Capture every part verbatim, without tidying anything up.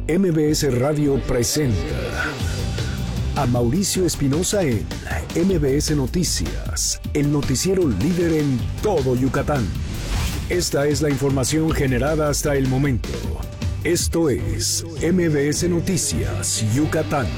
M B S Radio presenta a Mauricio Espinosa en M B S Noticias, el noticiero líder en todo Yucatán. Esta es la información generada hasta el momento. Esto es M B S Noticias, Yucatán.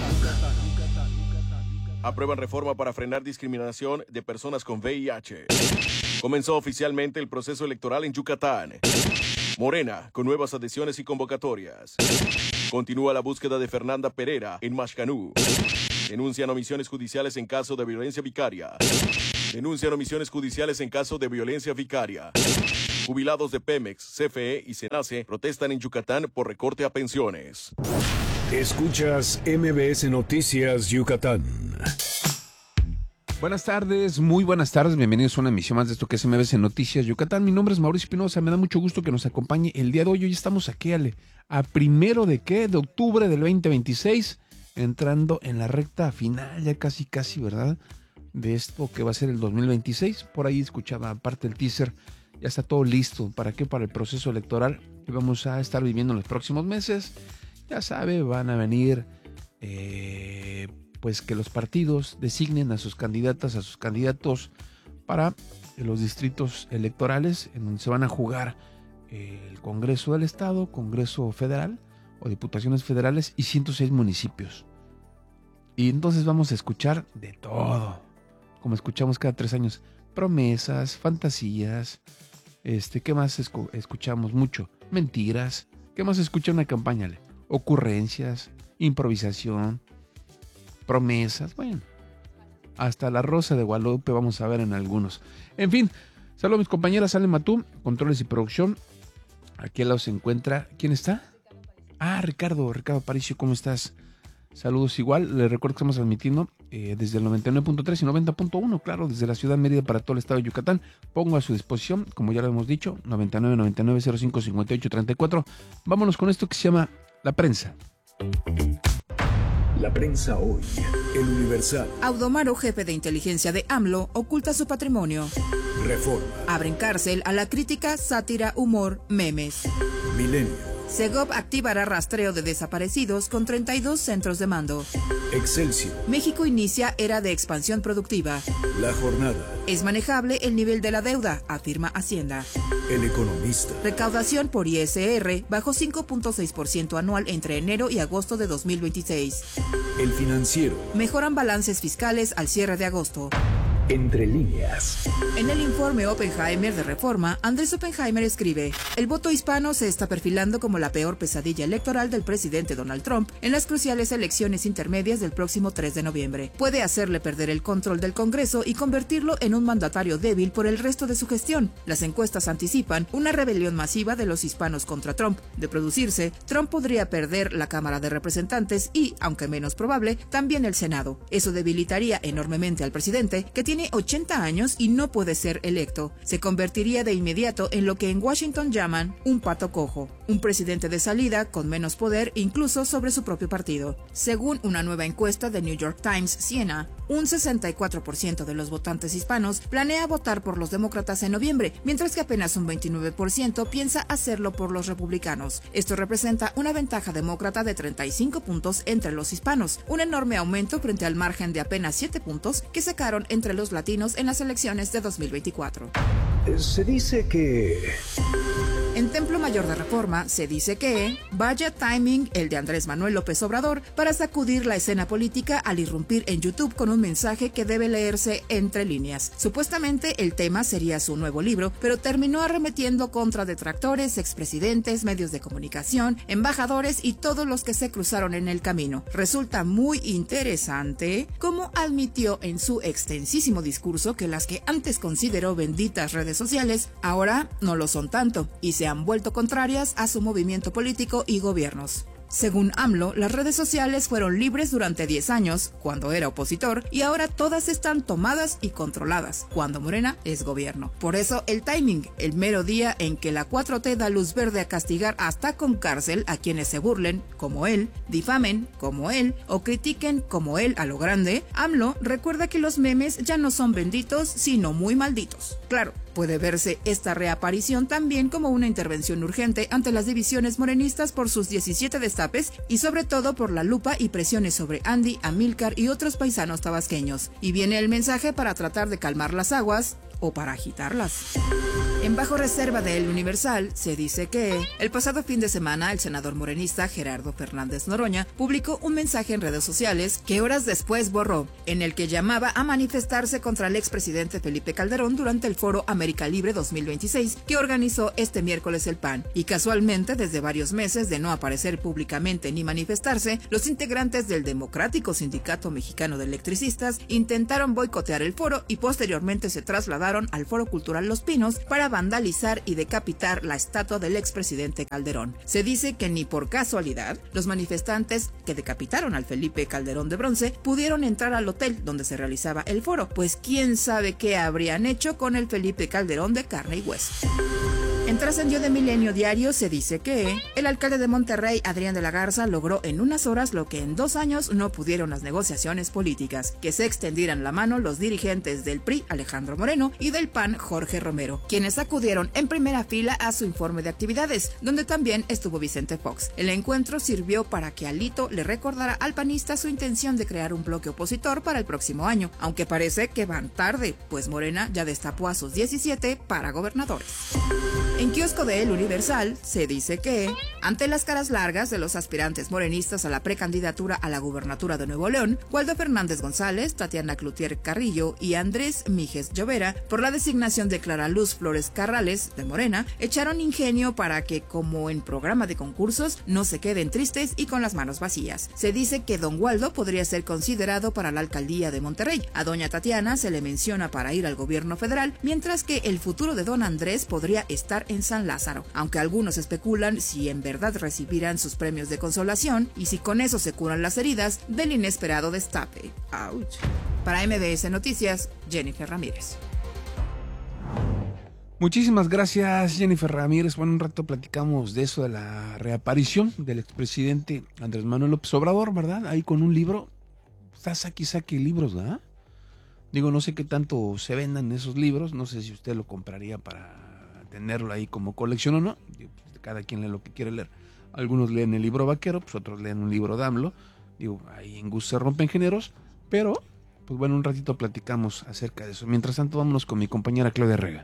Aprueban reforma para frenar discriminación de personas con V I H. Comenzó oficialmente el proceso electoral en Yucatán. Morena, con nuevas adhesiones y convocatorias. Continúa la búsqueda de Fernanda Pereira en Maxcanú. Denuncian omisiones judiciales en caso de violencia vicaria. Denuncian omisiones judiciales en caso de violencia vicaria. Jubilados de Pemex, C F E y SENACE protestan en Yucatán por recorte a pensiones. Escuchas M B S Noticias Yucatán. Buenas tardes, muy buenas tardes, bienvenidos a una emisión más de esto que es M B S Noticias Yucatán. Mi nombre es Mauricio Espinosa, me da mucho gusto que nos acompañe el día de hoy. Hoy estamos aquí Ale, a primero de qué, de octubre del veinte veintiséis, entrando en la recta final, ya casi casi, ¿verdad? De esto que va a ser el dos mil veintiséis. Por ahí escuchaba aparte el teaser, ya está todo listo. ¿Para qué? Para el proceso electoral que vamos a estar viviendo en los próximos meses. Ya sabe, van a venir... Eh, pues que los partidos designen a sus candidatas, a sus candidatos para los distritos electorales en donde se van a jugar el Congreso del Estado, Congreso Federal o Diputaciones Federales y ciento seis municipios. Y entonces vamos a escuchar de todo, como escuchamos cada tres años, promesas, fantasías, este, ¿qué más escu- escuchamos mucho? Mentiras, ¿qué más escucha una campaña? Ocurrencias, improvisación, promesas, bueno, hasta la Rosa de Guadalupe vamos a ver en algunos. En fin, saludos a mis compañeras, Ale Matú, controles y producción. Aquí al lado se encuentra, ¿quién está? Ah, Ricardo, Ricardo Aparicio, ¿cómo estás? Saludos igual, les recuerdo que estamos transmitiendo eh, desde el noventa y nueve punto tres y noventa punto uno, claro, desde la ciudad de Mérida para todo el estado de Yucatán. Pongo a su disposición, como ya lo hemos dicho, noventa y nueve, noventa y nueve, cero cinco, cincuenta y ocho, treinta y cuatro. Vámonos con esto que se llama La Prensa. La prensa hoy, El Universal. Audomaro, jefe de inteligencia de AMLO, oculta su patrimonio. Reforma. Abren cárcel a la crítica, sátira, humor, memes. Milenio. Segov activará rastreo de desaparecidos con treinta y dos centros de mando. Excelsior. México inicia era de expansión productiva. La Jornada. Es manejable el nivel de la deuda, afirma Hacienda. El Economista. Recaudación por I S R bajó cinco punto seis por ciento anual entre enero y agosto de dos mil veintiséis. El Financiero. Mejoran balances fiscales al cierre de agosto. Entre líneas. En el informe Oppenheimer de Reforma, Andrés Oppenheimer escribe: el voto hispano se está perfilando como la peor pesadilla electoral del presidente Donald Trump en las cruciales elecciones intermedias del próximo tres de noviembre. Puede hacerle perder el control del Congreso y convertirlo en un mandatario débil por el resto de su gestión. Las encuestas anticipan una rebelión masiva de los hispanos contra Trump. De producirse, Trump podría perder la Cámara de Representantes y, aunque menos probable, también el Senado. Eso debilitaría enormemente al presidente, que tiene ochenta años y no puede ser electo. Se convertiría de inmediato en lo que en Washington llaman un pato cojo, un presidente de salida con menos poder incluso sobre su propio partido. Según una nueva encuesta de New York Times Siena, un sesenta y cuatro por ciento de los votantes hispanos planea votar por los demócratas en noviembre, mientras que apenas un veintinueve por ciento piensa hacerlo por los republicanos. Esto representa una ventaja demócrata de treinta y cinco puntos entre los hispanos, un enorme aumento frente al margen de apenas siete puntos que sacaron entre los latinos en las elecciones de dos mil veinticuatro. Se dice que... En Templo Mayor de Reforma se dice que vaya timing el de Andrés Manuel López Obrador para sacudir la escena política al irrumpir en YouTube con un mensaje que debe leerse entre líneas. Supuestamente el tema sería su nuevo libro, pero terminó arremetiendo contra detractores, expresidentes, medios de comunicación, embajadores y todos los que se cruzaron en el camino. Resulta muy interesante cómo admitió en su extensísimo discurso que las que antes consideró benditas redes sociales ahora no lo son tanto y se han vuelto contrarias a su movimiento político y gobiernos. Según AMLO, las redes sociales fueron libres durante diez años, cuando era opositor, y ahora todas están tomadas y controladas, cuando Morena es gobierno. Por eso, el timing, el mero día en que la cuatro T da luz verde a castigar hasta con cárcel a quienes se burlen, como él, difamen, como él, o critiquen, como él, a lo grande, AMLO recuerda que los memes ya no son benditos, sino muy malditos. Claro, Puede verse esta reaparición también como una intervención urgente ante las divisiones morenistas por sus diecisiete destapes y sobre todo por la lupa y presiones sobre Andy, Amílcar y otros paisanos tabasqueños. Y viene el mensaje para tratar de calmar las aguas o para agitarlas. En bajo reserva de El Universal se dice que el pasado fin de semana el senador morenista Gerardo Fernández Noroña publicó un mensaje en redes sociales que horas después borró, en el que llamaba a manifestarse contra el expresidente Felipe Calderón durante el foro América Libre dos mil veintiséis que organizó este miércoles el P A N. Y casualmente, desde varios meses de no aparecer públicamente ni manifestarse, los integrantes del Democrático Sindicato Mexicano de Electricistas intentaron boicotear el foro y posteriormente se trasladaron al Foro Cultural Los Pinos para vandalizar y decapitar la estatua del expresidente Calderón. Se dice que ni por casualidad los manifestantes que decapitaron al Felipe Calderón de bronce pudieron entrar al hotel donde se realizaba el foro, pues quién sabe qué habrían hecho con el Felipe Calderón de carne y hueso. En Trascendió de Milenio Diario se dice que el alcalde de Monterrey, Adrián de la Garza, logró en unas horas lo que en dos años no pudieron las negociaciones políticas, que se extendieran la mano los dirigentes del P R I, Alejandro Moreno, y del P A N, Jorge Romero, quienes acudieron en primera fila a su informe de actividades, donde también estuvo Vicente Fox. El encuentro sirvió para que Alito le recordara al panista su intención de crear un bloque opositor para el próximo año, aunque parece que van tarde, pues Morena ya destapó a sus diecisiete para gobernadores. En kiosco de El Universal se dice que, ante las caras largas de los aspirantes morenistas a la precandidatura a la gubernatura de Nuevo León, Waldo Fernández González, Tatiana Cloutier Carrillo y Andrés Míjez Llovera, por la designación de Clara Luz Flores Carrales, de Morena, echaron ingenio para que, como en programa de concursos, no se queden tristes y con las manos vacías. Se dice que don Waldo podría ser considerado para la alcaldía de Monterrey. A doña Tatiana se le menciona para ir al gobierno federal, mientras que el futuro de don Andrés podría estar en San Lázaro, aunque algunos especulan si en verdad recibirán sus premios de consolación y si con eso se curan las heridas del inesperado destape. ¡Auch! Para M B S Noticias, Jennifer Ramírez. Muchísimas gracias, Jennifer Ramírez. Bueno, un rato platicamos de eso, de la reaparición del expresidente Andrés Manuel López Obrador, ¿verdad? Ahí con un libro. Está saque y saque libros, ¿verdad? Digo, no sé qué tanto se vendan esos libros, no sé si usted lo compraría para tenerlo ahí como colección o no. Digo, pues, cada quien lee lo que quiere leer. Algunos leen el libro vaquero, pues otros leen un libro de AMLO. Digo, ahí en gusto se rompen géneros, pero, pues bueno, un ratito platicamos acerca de eso. Mientras tanto, vámonos con mi compañera Claudia Rega.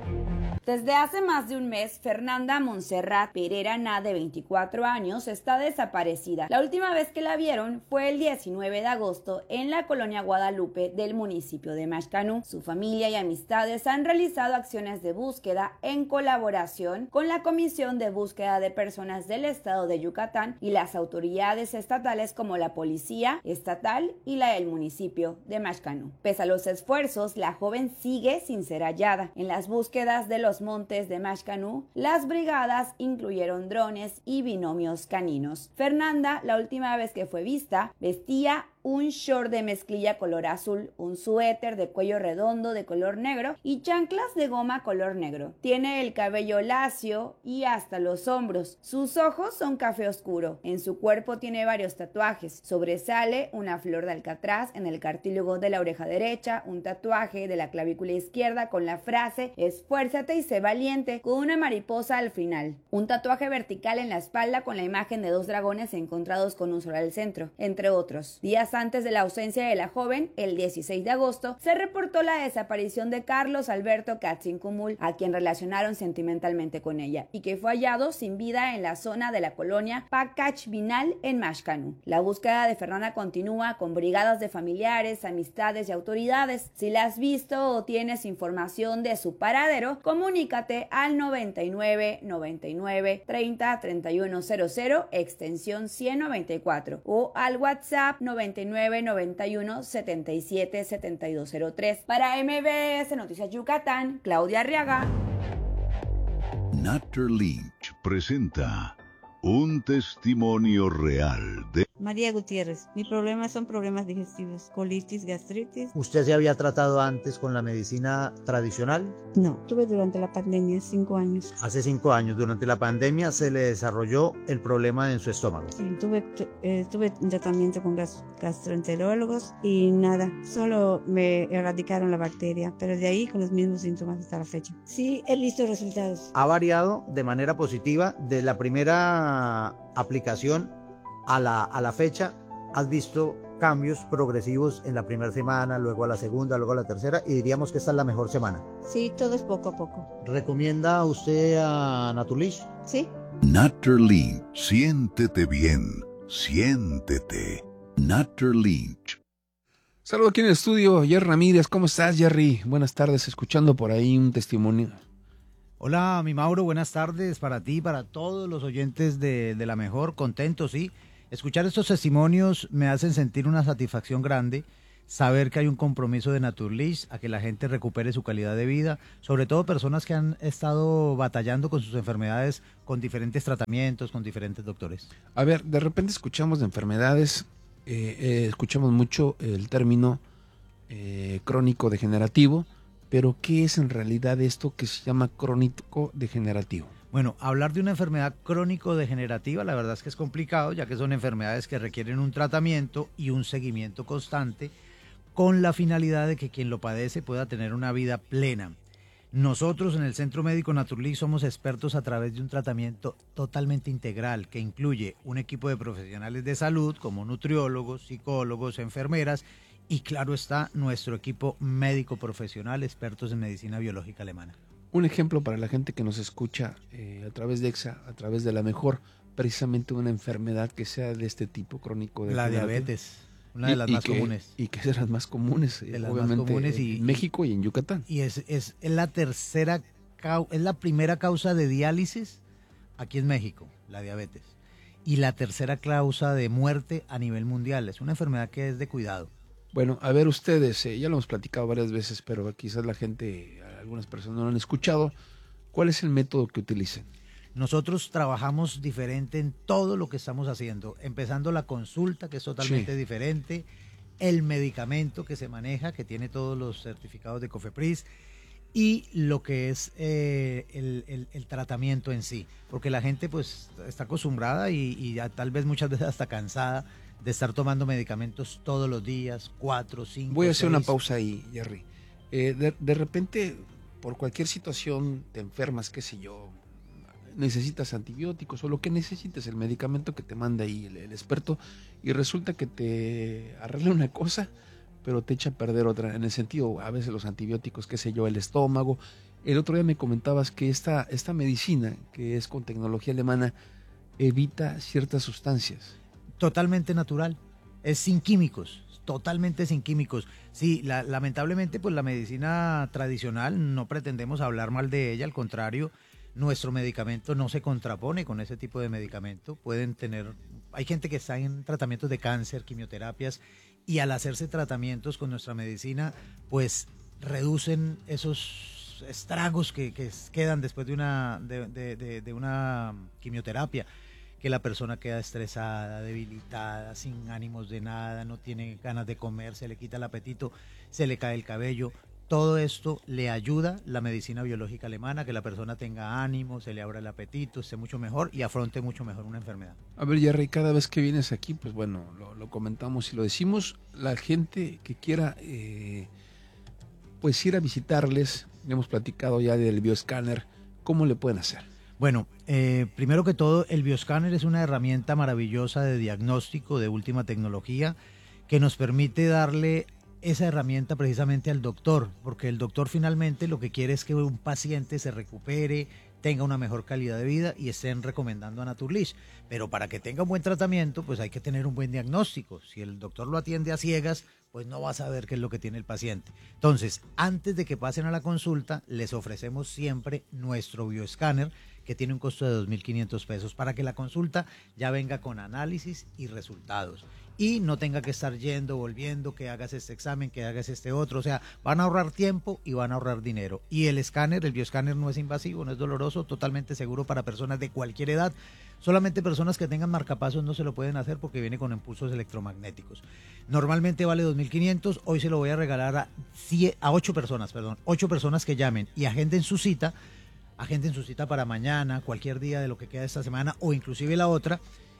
Desde hace más de un mes, Fernanda Montserrat Pereira Na, de veinticuatro años, está desaparecida. La última vez que la vieron fue el diecinueve de agosto en la colonia Guadalupe del municipio de Maxcanú. Su familia y amistades han realizado acciones de búsqueda en colaboración con la Comisión de Búsqueda de Personas del Estado de Yucatán y las autoridades estatales como la Policía Estatal y la del municipio de Maxcanú. Pese a los esfuerzos, la joven sigue sin ser hallada. En las búsquedas de los montes de Maxcanú, las brigadas incluyeron drones y binomios caninos. Fernanda, la última vez que fue vista, vestía un short de mezclilla color azul, un suéter de cuello redondo de color negro y chanclas de goma color negro. Tiene el cabello lacio y hasta los hombros. Sus ojos son café oscuro. En su cuerpo tiene varios tatuajes. Sobresale una flor de alcatraz en el cartílago de la oreja derecha, un tatuaje de la clavícula izquierda con la frase "Esfuérzate y sé valiente", con una mariposa al final. Un tatuaje vertical en la espalda con la imagen de dos dragones encontrados con un sol al centro, entre otros. Días antes de la ausencia de la joven, el dieciséis de agosto, se reportó la desaparición de Carlos Alberto Catzincumul, a quien relacionaron sentimentalmente con ella, y que fue hallado sin vida en la zona de la colonia Pacachvinal en Maxcanú. La búsqueda de Fernanda continúa con brigadas de familiares, amistades y autoridades. Si la has visto o tienes información de su paradero, comunícate al noventa y nueve, noventa y nueve, treinta, treinta y uno cero cero, extensión ciento noventa y cuatro, o al WhatsApp noventa y nueve, noventa y uno, setenta y siete, setenta y dos cero tres. Para M B S Noticias Yucatán, Claudia Arriaga. Natter Lynch presenta un testimonio real de María Gutiérrez. Mi problema son problemas digestivos, colitis, gastritis. ¿Usted se había tratado antes con la medicina tradicional? No, tuve durante la pandemia cinco años. Hace cinco años, durante la pandemia, se le desarrolló el problema en su estómago. Sí, tuve, eh, tuve un tratamiento con gas, gastroenterólogos y nada, solo me erradicaron la bacteria, pero de ahí con los mismos síntomas hasta la fecha. Sí, he visto resultados. Ha variado de manera positiva de la primera aplicación a la, a la fecha. ¿Has visto cambios progresivos en la primera semana, luego a la segunda, luego a la tercera, y diríamos que esta es la mejor semana? Sí, todo es poco a poco. ¿Recomienda usted a Naturlish? Sí. Naturlish, siéntete bien, siéntete. Naturlish. Saludo aquí en el estudio, Jerry Ramírez. ¿Cómo estás, Jerry? Buenas tardes, escuchando por ahí un testimonio. Hola, mi Mauro, buenas tardes para ti, para todos los oyentes de, de La Mejor, contentos, sí. Escuchar estos testimonios me hacen sentir una satisfacción grande, saber que hay un compromiso de Naturlish a que la gente recupere su calidad de vida, sobre todo personas que han estado batallando con sus enfermedades, con diferentes tratamientos, con diferentes doctores. A ver, de repente escuchamos de enfermedades, eh, eh, escuchamos mucho el término eh, crónico degenerativo, pero ¿qué es en realidad esto que se llama crónico degenerativo? Bueno, hablar de una enfermedad crónico-degenerativa, la verdad es que es complicado, ya que son enfermedades que requieren un tratamiento y un seguimiento constante con la finalidad de que quien lo padece pueda tener una vida plena. Nosotros en el Centro Médico Naturlish somos expertos a través de un tratamiento totalmente integral que incluye un equipo de profesionales de salud como nutriólogos, psicólogos, enfermeras y claro está nuestro equipo médico profesional, expertos en medicina biológica alemana. Un ejemplo para la gente que nos escucha eh, a través de EXA, a través de La Mejor, precisamente una enfermedad que sea de este tipo, crónico. La diabetes, una de y, las y más que, comunes. Y que es de las más comunes, de las obviamente, más comunes y, en México y en Yucatán. Y es, es, es la tercera, es la primera causa de diálisis aquí en México, la diabetes. Y la tercera causa de muerte a nivel mundial. Es una enfermedad que es de cuidado. Bueno, a ver ustedes, eh, ya lo hemos platicado varias veces, pero quizás la gente, algunas personas no lo han escuchado. ¿Cuál es el método que utilizan? Nosotros trabajamos diferente en todo lo que estamos haciendo, empezando la consulta, que es totalmente sí. diferente, el medicamento que se maneja, que tiene todos los certificados de COFEPRIS, y lo que es eh, el, el, el tratamiento en sí, porque la gente pues está acostumbrada y, y ya, tal vez muchas veces hasta cansada de estar tomando medicamentos todos los días, cuatro, cinco, Voy a hacer seis. una pausa ahí, Jerry. Eh, de, de repente, por cualquier situación, te enfermas, qué sé yo, necesitas antibióticos o lo que necesites, el medicamento que te manda ahí el, el experto, y resulta que te arregla una cosa, pero te echa a perder otra, en el sentido, a veces los antibióticos, qué sé yo, el estómago. El otro día me comentabas que esta, esta medicina, que es con tecnología alemana, evita ciertas sustancias. Totalmente natural, es sin químicos, totalmente sin químicos. Sí, la, lamentablemente pues la medicina tradicional no pretendemos hablar mal de ella, al contrario, nuestro medicamento no se contrapone con ese tipo de medicamento. Pueden tener, hay gente que está en tratamientos de cáncer, quimioterapias, y al hacerse tratamientos con nuestra medicina pues reducen esos estragos que, que quedan después de una, de, de, de, de una quimioterapia. Que la persona queda estresada, debilitada, sin ánimos de nada, no tiene ganas de comer, se le quita el apetito, se le cae el cabello. Todo esto le ayuda la medicina biológica alemana, que la persona tenga ánimo, se le abra el apetito, esté mucho mejor y afronte mucho mejor una enfermedad. A ver, Jerry, cada vez que vienes aquí, pues bueno, lo, lo comentamos y lo decimos, la gente que quiera eh, pues ir a visitarles, hemos platicado ya del bioescáner, ¿cómo le pueden hacer? Bueno, eh, primero que todo, el bioscáner es una herramienta maravillosa de diagnóstico de última tecnología que nos permite darle esa herramienta precisamente al doctor, porque el doctor finalmente lo que quiere es que un paciente se recupere, tenga una mejor calidad de vida y estén recomendando a Naturlish. Pero para que tenga un buen tratamiento, pues hay que tener un buen diagnóstico. Si el doctor lo atiende a ciegas, pues no va a saber qué es lo que tiene el paciente. Entonces, antes de que pasen a la consulta, les ofrecemos siempre nuestro bioescáner, que tiene un costo de dos mil quinientos pesos, para que la consulta ya venga con análisis y resultados. Y no tenga que estar yendo, volviendo, que hagas este examen, que hagas este otro. O sea, van a ahorrar tiempo y van a ahorrar dinero. Y el escáner, el bioescáner no es invasivo, no es doloroso, totalmente seguro para personas de cualquier edad. Solamente personas que tengan marcapasos no se lo pueden hacer porque viene con impulsos electromagnéticos. Normalmente vale dos mil quinientos, hoy se lo voy a regalar a, a ocho personas, perdón, ocho personas que llamen y agenden su cita, agenden su cita para mañana, cualquier día de lo que queda esta semana o inclusive la otra,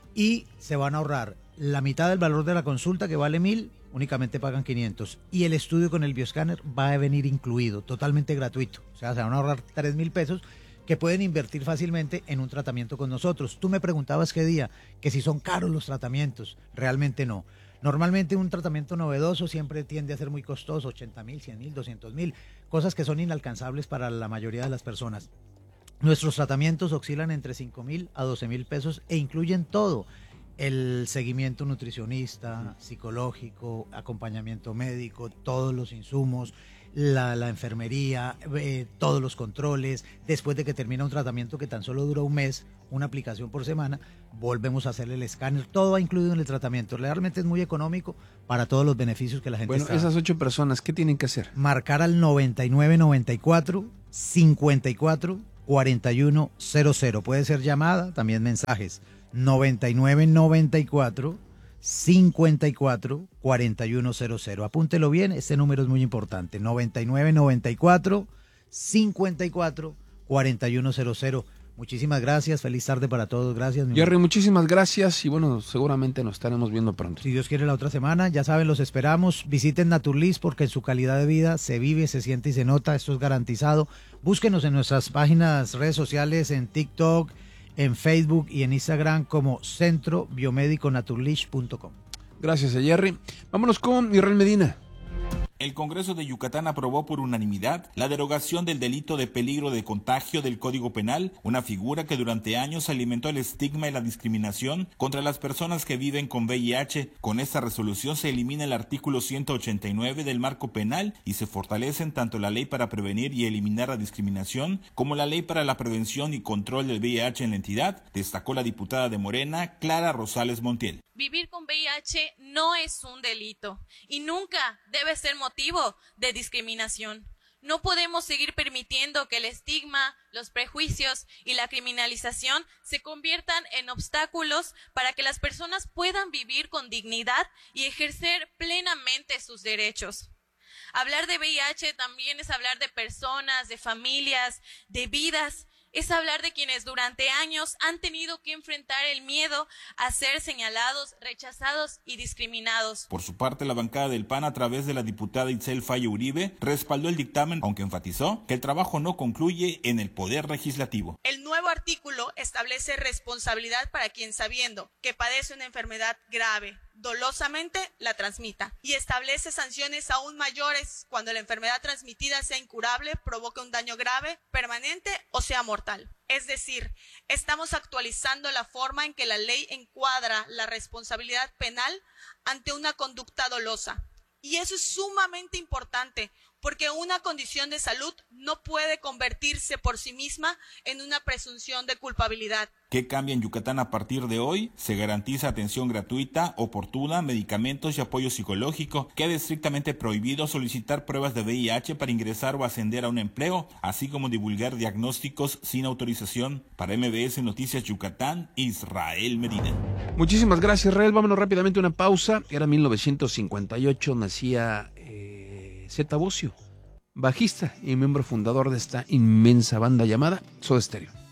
y se van a ahorrar la mitad del valor de la consulta, que vale mil, únicamente pagan quinientos, y el estudio con el bioscáner va a venir incluido, totalmente gratuito, o sea, se van a ahorrar tres mil pesos que pueden invertir fácilmente en un tratamiento con nosotros. Tú me preguntabas qué día, que si son caros los tratamientos, realmente no. Normalmente un tratamiento novedoso siempre tiende a ser muy costoso, ochenta mil, cien mil, doscientos mil, cosas que son inalcanzables para la mayoría de las personas. Nuestros tratamientos oscilan entre cinco mil a doce mil pesos e incluyen todo: el seguimiento nutricionista, psicológico, acompañamiento médico, todos los insumos, la, la enfermería, eh, todos los controles. Después de que termina un tratamiento que tan solo dura un mes, una aplicación por semana, volvemos a hacerle el escáner, todo va incluido en el tratamiento. Realmente es muy económico para todos los beneficios que la gente Bueno, está... esas ocho personas, ¿qué tienen que hacer? Marcar al noventa y nueve noventa y cuatro, cincuenta y cuatro, cuarenta y uno cero cero. Puede ser llamada, también mensajes. noventa y nueve noventa y cuatro, cincuenta y cuatro, cuarenta y uno cero cero. Apúntelo bien, este número es muy importante. noventa y nueve noventa y cuatro, cincuenta y cuatro, cuarenta y uno cero cero. Muchísimas gracias, feliz tarde para todos, gracias. Mi Jerry, muchísimas gracias y bueno, seguramente nos estaremos viendo pronto. Si Dios quiere la otra semana, ya saben, los esperamos. Visiten Naturlis porque en su calidad de vida se vive, se siente y se nota, esto es garantizado. Búsquenos en nuestras páginas, redes sociales, en TikTok, en Facebook y en Instagram como centro biomédico naturlich punto com. Gracias a Jerry. Vámonos con Israel Medina. El Congreso de Yucatán aprobó por unanimidad la derogación del delito de peligro de contagio del Código Penal, una figura que durante años alimentó el estigma y la discriminación contra las personas que viven con V I H. Con esta resolución se elimina el artículo ciento ochenta y nueve del Marco Penal y se fortalecen tanto la ley para prevenir y eliminar la discriminación como la ley para la prevención y control del V I H en la entidad, destacó la diputada de Morena, Clara Rosales Montiel. Vivir con V I H no es un delito y nunca debe ser motivo de discriminación. No podemos seguir permitiendo que el estigma, los prejuicios y la criminalización se conviertan en obstáculos para que las personas puedan vivir con dignidad y ejercer plenamente sus derechos. Hablar de V I H también es hablar de personas, de familias, de vidas. Es hablar de quienes durante años han tenido que enfrentar el miedo a ser señalados, rechazados y discriminados. Por su parte, la bancada del P A N, a través de la diputada Itzel Faye Uribe, respaldó el dictamen, aunque enfatizó que el trabajo no concluye en el Poder Legislativo. El nuevo artículo establece responsabilidad para quien, sabiendo que padece una enfermedad grave, dolosamente la transmita, y establece sanciones aún mayores cuando la enfermedad transmitida sea incurable, provoque un daño grave, permanente o sea mortal. Es decir, estamos actualizando la forma en que la ley encuadra la responsabilidad penal ante una conducta dolosa. Y eso es sumamente importante, porque una condición de salud no puede convertirse por sí misma en una presunción de culpabilidad. ¿Qué cambia en Yucatán a partir de hoy? Se garantiza atención gratuita, oportuna, medicamentos y apoyo psicológico. Queda estrictamente prohibido solicitar pruebas de V I H para ingresar o ascender a un empleo, así como divulgar diagnósticos sin autorización. Para M B S Noticias Yucatán, Israel Medina. Muchísimas gracias, Israel. Vámonos rápidamente a una pausa. Era mil novecientos cincuenta y ocho, nacía eh, Zeta Bosio, bajista y miembro fundador de esta inmensa banda llamada Soda Stereo.